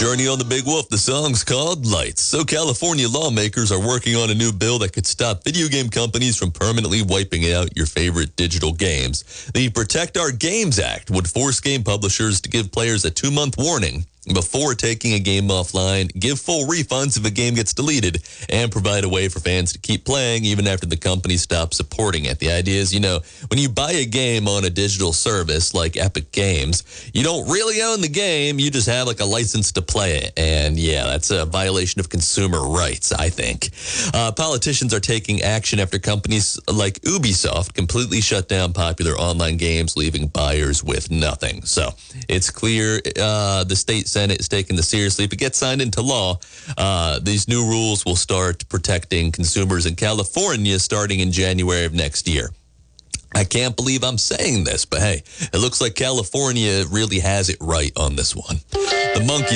Journey on the Big Wolf. The song's called Lights. So California lawmakers are working on a new bill that could stop video game companies from permanently wiping out your favorite digital games. The Protect Our Games Act would force game publishers to give players a 2-month warning before taking a game offline, give full refunds if a game gets deleted, and provide a way for fans to keep playing even after the company stops supporting it. The idea is, when you buy a game on a digital service like Epic Games, you don't really own the game. You just have like a license to play it. And yeah, that's a violation of consumer rights, I think. Politicians are taking action after companies like Ubisoft completely shut down popular online games, leaving buyers with nothing. So it's clear the state Senate is taking this seriously. If it gets signed into law, these new rules will start protecting consumers in California starting in January of next year. I can't believe I'm saying this, but hey, it looks like California really has it right on this one. The Monkees